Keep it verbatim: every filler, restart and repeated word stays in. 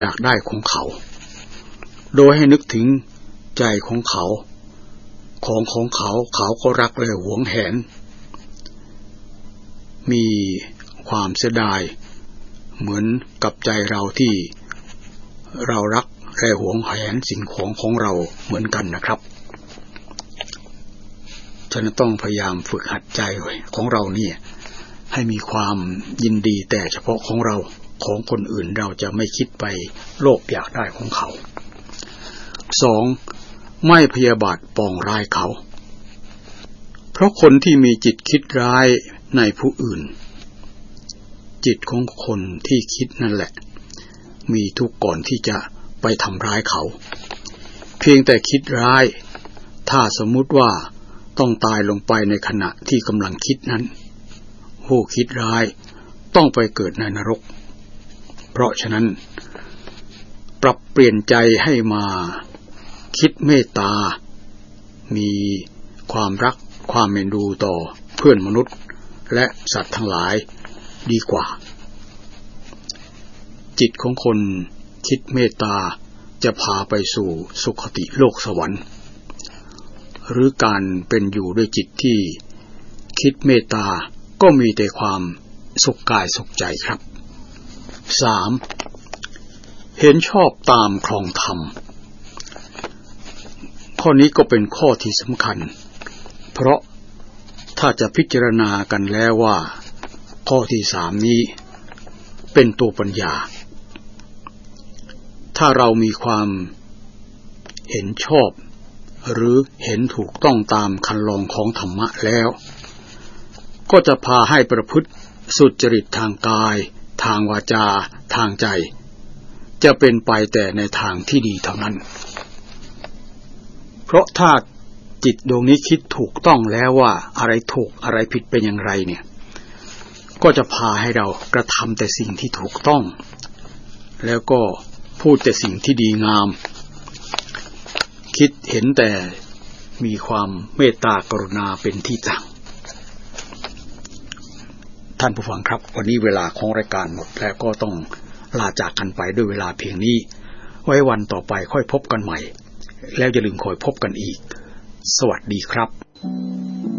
อยากได้ของเขาโดยให้นึกถึงใจของเขาของของเขาเขาก็รักและหวงแหนมีความเสียดายเหมือนกับใจเราที่เรารักและหวงแหนสิ่งของของเราเหมือนกันนะครับฉะนั้นต้องพยายามฝึกหัดใจของเราเนี่ยให้มีความยินดีแต่เฉพาะของเราของคนอื่นเราจะไม่คิดไปโลภอยากได้ของเขาสองไม่พยาบาทปองร้ายเขาเพราะคนที่มีจิตคิดร้ายในผู้อื่นจิตของคนที่คิดนั่นแหละมีทุกข์ก่อนที่จะไปทำร้ายเขาเพียงแต่คิดร้ายถ้าสมมุติว่าต้องตายลงไปในขณะที่กำลังคิดนั้นผู้คิดร้ายต้องไปเกิดในนรกเพราะฉะนั้นปรับเปลี่ยนใจให้มาคิดเมตตามีความรักความเมตดูต่อเพื่อนมนุษย์และสัตว์ทั้งหลายดีกว่าจิตของคนคิดเมตตาจะพาไปสู่สุคติโลกสวรรค์หรือการเป็นอยู่ด้วยจิตที่คิดเมตตาก็มีแต่ความสุขกายสุขใจครับสามเห็นชอบตามครองธรรมข้อนี้ก็เป็นข้อที่สำคัญเพราะถ้าจะพิจารณากันแล้วว่าข้อที่สามนี้เป็นตัวปัญญาถ้าเรามีความเห็นชอบหรือเห็นถูกต้องตามคันลองของธรรมะแล้วก็จะพาให้ประพฤติสุจริตทางกายทางวาจาทางใจจะเป็นไปแต่ในทางที่ดีเท่านั้นเพราะถ้าจิตดวงนี้คิดถูกต้องแล้วว่าอะไรถูกอะไรผิดเป็นอย่างไรเนี่ยก็จะพาให้เรากระทำแต่สิ่งที่ถูกต้องแล้วก็พูดแต่สิ่งที่ดีงามคิดเห็นแต่มีความเมตตากรุณาเป็นที่ตั้งท่านผู้ฟังครับวันนี้เวลาของรายการหมดแล้วก็ต้องลาจากกันไปด้วยเวลาเพียงนี้ไว้วันต่อไปค่อยพบกันใหม่แล้วอย่าลืมคอยพบกันอีกสวัสดีครับ